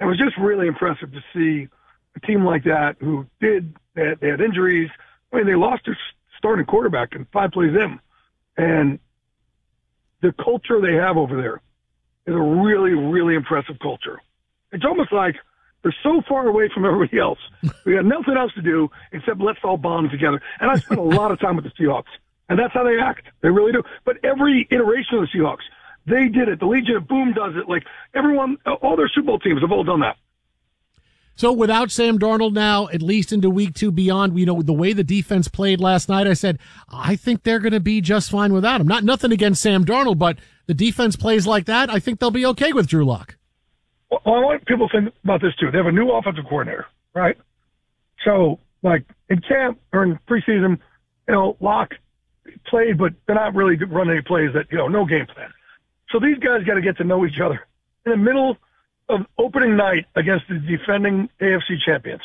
it was just really impressive to see a team like that who they had injuries. I mean, they lost their starting quarterback in 5 plays in. And the culture they have over there is a really, really impressive culture. It's almost like they're so far away from everybody else. We got nothing else to do except let's all bond together. And I spent a lot of time with the Seahawks, and that's how they act. They really do. But every iteration of the Seahawks, they did it. The Legion of Boom does it. Like everyone, all their Super Bowl teams have all done that. So without Sam Darnold now, at least into week 2 beyond, the way the defense played last night, I said, I think they're going to be just fine without him. Nothing against Sam Darnold, but the defense plays like that. I think they'll be okay with Drew Lock. Well, I want people to think about this too. They have a new offensive coordinator, right? So, like in camp or in preseason, Lock played, but they're not really running any plays that, no game plan. So these guys got to get to know each other in the middle of opening night against the defending AFC champions.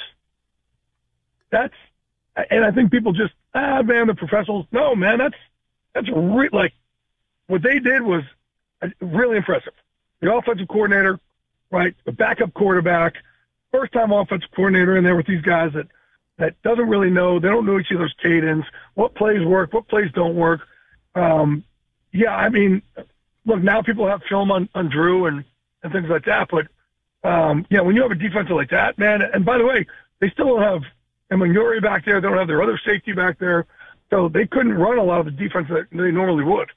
And I think people just, man, the professionals. No, man, that's like what they did was really impressive. The offensive coordinator, right, the backup quarterback, first-time offensive coordinator in there with these guys that doesn't really know. They don't know each other's cadence, what plays work, what plays don't work. Yeah, I mean, look, now people have film on Drew and things like that. But, when you have a defensive like that, man, and by the way, they still don't have Emanuele back there. They don't have their other safety back there. So they couldn't run a lot of the defense that they normally would.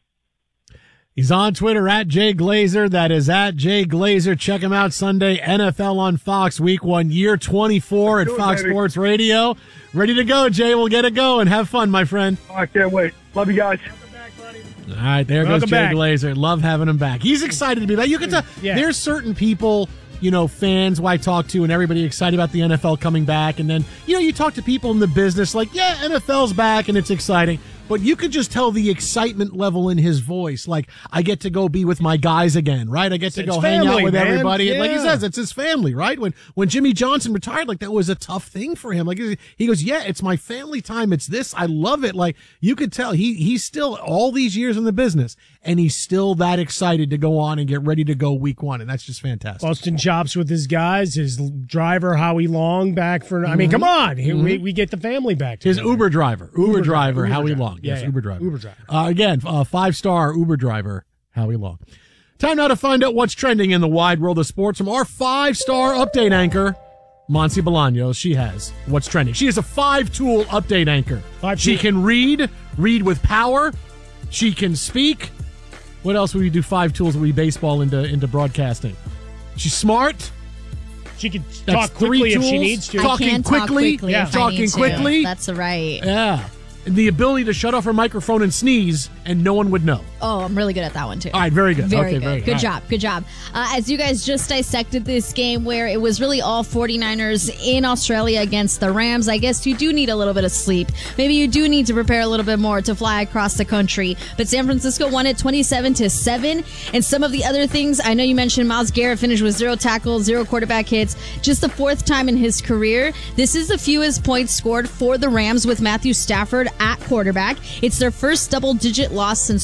He's on Twitter at Jay Glazer. That is at Jay Glazer. Check him out Sunday. NFL on Fox, week 1, year 24 at Fox Sports Radio. Ready to go, Jay. We'll get it going. Have fun, my friend. Oh, I can't wait. Love you guys. All right, there goes Jay Glazer. Love having him back. He's excited to be back. You can tell there's certain people, fans who I talk to, and everybody excited about the NFL coming back. And then, you talk to people in the business like, NFL's back and it's exciting. But you could just tell the excitement level in his voice. Like, I get to go be with my guys again, right? I get to go hang out with everybody. Yeah. And like he says, it's his family, right? When Jimmy Johnson retired, like, that was a tough thing for him. Like, he goes, it's my family time. It's this. I love it. Like, you could tell he's still all these years in the business, and he's still that excited to go on and get ready to go week 1. And that's just fantastic. Boston chops with his guys, his driver, Howie Long, back for, I mean, come on. We get the family back together. His Uber driver, Howie Long. Yes, Uber driver. Again, 5-star Uber driver, Howie Long. Time now to find out what's trending in the wide world of sports from our 5-star update anchor, Monse Bolaños. She has what's trending. She is a 5-tool update anchor. She can read with power. She can speak. What else would we do 5 tools that we baseball into broadcasting? She's smart. She can talk quickly if she needs to. Talking quickly. Talking quickly. That's right. Yeah. The ability to shut off her microphone and sneeze, and no one would know. Oh, I'm really good at that one, too. All right, very good. Very good. Good job. As you guys just dissected this game where it was really all 49ers in Australia against the Rams, I guess you do need a little bit of sleep. Maybe you do need to prepare a little bit more to fly across the country. But San Francisco won it 27-7. And some of the other things, I know you mentioned Myles Garrett finished with 0 tackles, 0 quarterback hits, just the 4th time in his career. This is the fewest points scored for the Rams with Matthew Stafford at quarterback. It's their first double-digit loss since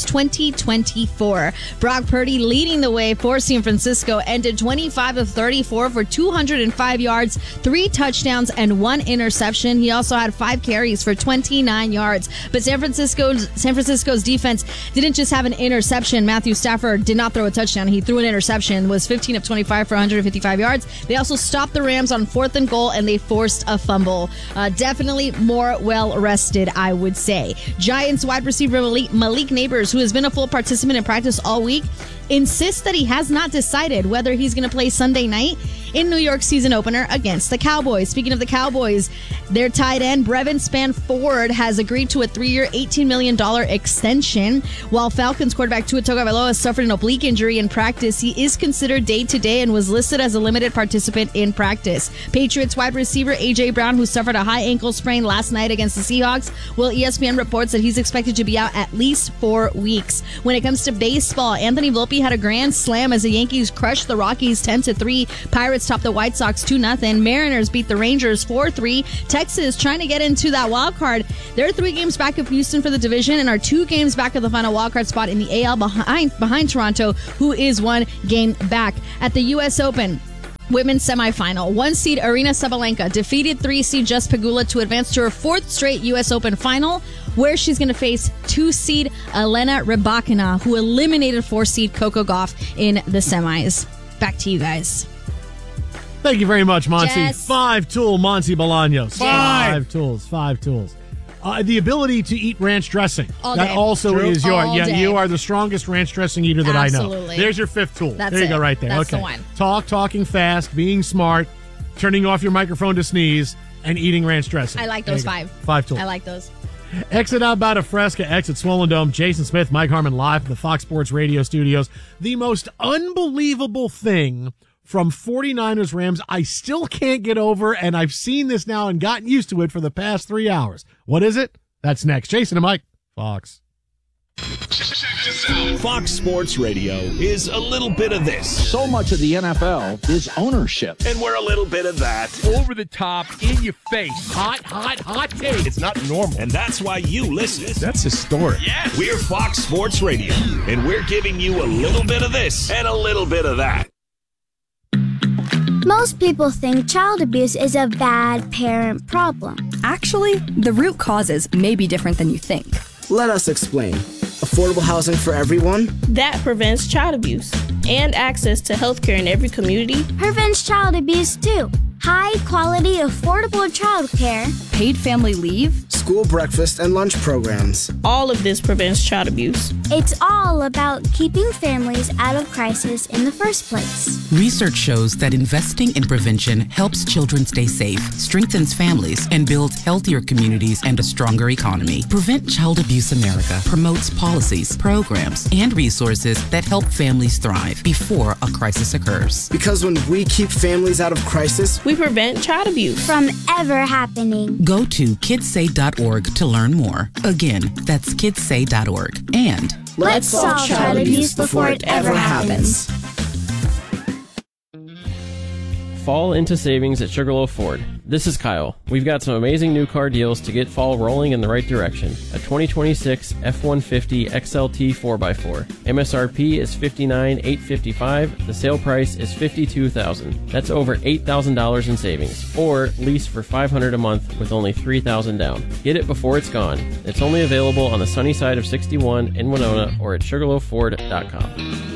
2024. Brock Purdy leading the way for San Francisco, ended 25 of 34 for 205 yards, 3 touchdowns, and 1 interception. He also had 5 carries for 29 yards. But San Francisco's defense didn't just have an interception. Matthew Stafford did not throw a touchdown. He threw an interception, was 15 of 25 for 155 yards. They also stopped the Rams on 4th and goal, and they forced a fumble. Definitely more well-rested, I would say. Giants wide receiver Malik Neighbors, who has been a full participant in practice all week, insists that he has not decided whether he's going to play Sunday night in New York's season opener against the Cowboys. Speaking of the Cowboys, their tight end Brevin Spann-Ford has agreed to a 3-year, $18 million extension. While Falcons quarterback Tua Tagovailoa suffered an oblique injury in practice, he is considered day-to-day and was listed as a limited participant in practice. Patriots wide receiver A.J. Brown, who suffered a high ankle sprain last night against the Seahawks, well, ESPN reports that he's expected to be out at least 4 weeks. When it comes to baseball, Anthony Volpe had a grand slam as the Yankees crushed the Rockies 10-3. Pirates topped the White Sox 2-0. Mariners beat the Rangers 4-3. Texas trying to get into that wild card. They're 3 games back of Houston for the division and are 2 games back of the final wild card spot in the AL behind Toronto, who is 1 game back. At the U.S. Open, Women's semifinal. 1 seed Aryna Sabalenka defeated 3 seed Jess Pegula to advance to her 4th straight U.S. Open final, where she's going to face 2 seed Elena Rybakina, who eliminated 4 seed Coco Gauff in the semis. Back to you guys. Thank you very much, Monty. Jess. 5-tool Monty Bolaños. 5 tools. 5 tools. The ability to eat ranch dressing. All that day. also True. is your. All Yeah, day. you are the strongest ranch dressing eater that I know. Absolutely. There's your 5th tool. That's there you it. go, right there. That's okay. the one. Talking fast, being smart, turning off your microphone to sneeze, and eating ranch dressing. I like There those you go. 5. 5 tools. I like those. Exit out by Fresca, exit Swollen Dome. Jason Smith, Mike Harmon live from the Fox Sports Radio studios. The most unbelievable thing from 49ers Rams I still can't get over, and I've seen this now and gotten used to it for the past 3 hours. What is it? That's next. Jason and Mike, Fox. Fox Sports Radio is a little bit of this. So much of the NFL is ownership. And we're a little bit of that. Over the top, in your face. Hot take. It's not normal. And that's why you listen. That's historic. Yes. We're Fox Sports Radio. And we're giving you a little bit of this and a little bit of that. Most people think child abuse is a bad parent problem. Actually, the root causes may be different than you think. Let us explain. Affordable housing for everyone? That prevents child abuse and access to healthcare in every community. Prevents child abuse too. High quality, affordable childcare. Paid family leave. School breakfast and lunch programs. All of this prevents child abuse. It's all about keeping families out of crisis in the first place. Research shows that investing in prevention helps children stay safe, strengthens families, and builds healthier communities and a stronger economy. Prevent Child Abuse America promotes policies, programs, and resources that help families thrive before a crisis occurs. Because when we keep families out of crisis, we prevent child abuse from ever happening. Go to kidssay.org to learn more. Again, that's kidssay.org. And let's solve child abuse before it ever happens. Fall into savings at Sugarloaf Ford. This is Kyle. We've got some amazing new car deals to get fall rolling in the right direction. A 2026 F-150 XLT 4x4. MSRP is $59,855. The sale price is $52,000. That's over $8,000 in savings. Or lease for $500 a month with only $3,000 down. Get it before it's gone. It's only available on the sunny side of 61 in Winona or at sugarloafford.com.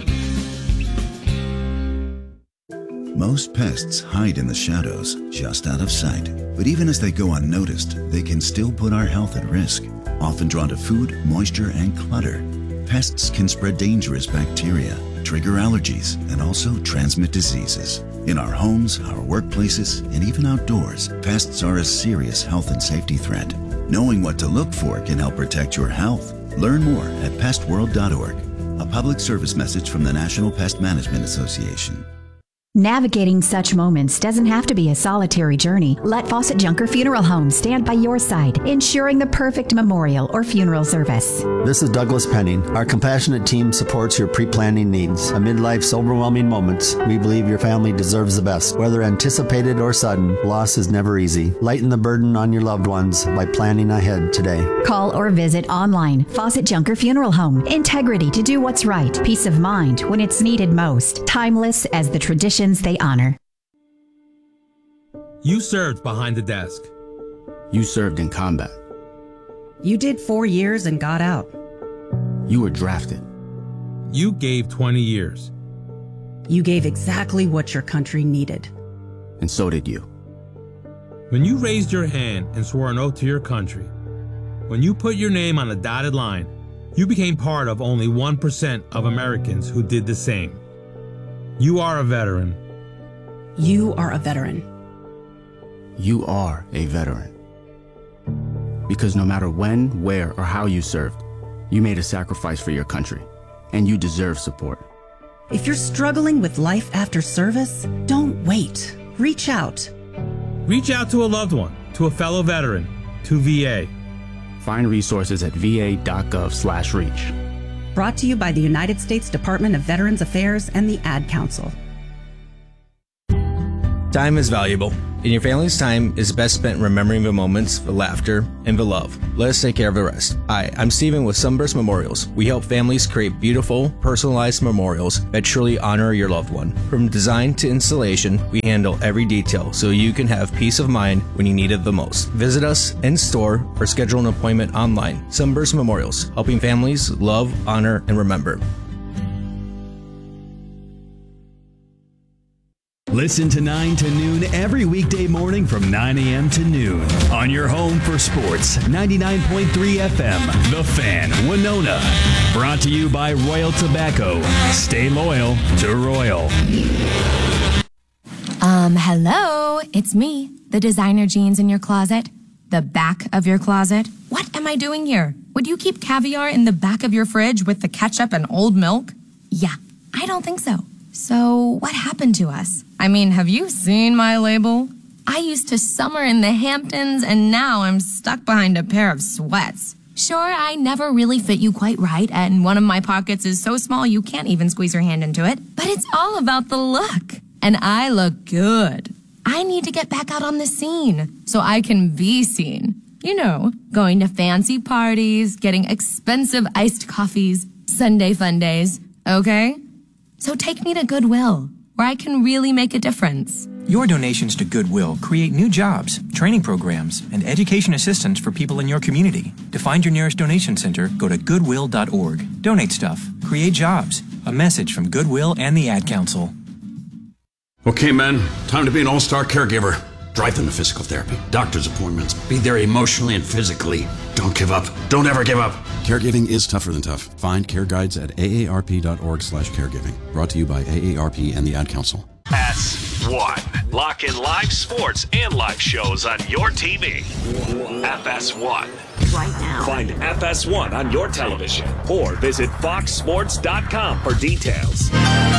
Most pests hide in the shadows, just out of sight. But even as they go unnoticed, they can still put our health at risk. Often drawn to food, moisture, and clutter, pests can spread dangerous bacteria, trigger allergies, and also transmit diseases. In our homes, our workplaces, and even outdoors, pests are a serious health and safety threat. Knowing what to look for can help protect your health. Learn more at pestworld.org. A public service message from the National Pest Management Association. Navigating such moments doesn't have to be a solitary journey. Let Fawcett Junker Funeral Home stand by your side, ensuring the perfect memorial or funeral service. This is Douglas Penning. Our compassionate team supports your pre-planning needs. Amid life's overwhelming moments, we believe your family deserves the best. Whether anticipated or sudden, loss is never easy. Lighten the burden on your loved ones by planning ahead today. Call or visit online. Fawcett Junker Funeral Home. Integrity to do what's right. Peace of mind when it's needed most. Timeless as the tradition they honor. You served behind the desk. You served in combat. You did 4 years and got out. You were drafted. You gave 20 years. You gave exactly what your country needed. And so did you. When you raised your hand and swore an oath to your country, when you put your name on the dotted line, you became part of only 1% of Americans who did the same. You are a veteran. You are a veteran. You are a veteran. Because no matter when, where, or how you served, you made a sacrifice for your country, and you deserve support. If you're struggling with life after service, don't wait. Reach out. Reach out to a loved one, to a fellow veteran, to VA. Find resources at va.gov/reach. Brought to you by the United States Department of Veterans Affairs and the Ad Council. Time is valuable, and your family's time is best spent remembering the moments, the laughter, and the love. Let us take care of the rest. Hi, I'm Steven with Sunburst Memorials. We help families create beautiful, personalized memorials that truly honor your loved one. From design to installation, we handle every detail so you can have peace of mind when you need it the most. Visit us in store or schedule an appointment online. Sunburst Memorials, helping families love, honor, and remember. Listen to 9 to noon every weekday morning from 9 a.m. to noon on your home for sports, 99.3 FM, The Fan, Winona. Brought to you by Royal Tobacco. Stay loyal to Royal. Hello, it's me, the designer jeans in your closet, the back of your closet. What am I doing here? Would you keep caviar in the back of your fridge with the ketchup and old milk? Yeah, I don't think so. So, what happened to us? I mean, have you seen my label? I used to summer in the Hamptons, and now I'm stuck behind a pair of sweats. Sure, I never really fit you quite right, and one of my pockets is so small you can't even squeeze your hand into it. But it's all about the look. And I look good. I need to get back out on the scene so I can be seen. You know, going to fancy parties, getting expensive iced coffees, Sunday fun days, okay? So take me to Goodwill, where I can really make a difference. Your donations to Goodwill create new jobs, training programs, and education assistance for people in your community. To find your nearest donation center, go to goodwill.org. Donate stuff. Create jobs. A message from Goodwill and the Ad Council. Okay, men, time to be an all-star caregiver. Drive them to physical therapy, doctor's appointments, be there emotionally and physically. Don't give up. Don't ever give up. Caregiving is tougher than tough. Find care guides at aarp.org/caregiving. Brought to you by AARP and the Ad Council. FS1. Lock in live sports and live shows on your TV. FS1. Right now. Find FS1 on your television or visit foxsports.com for details.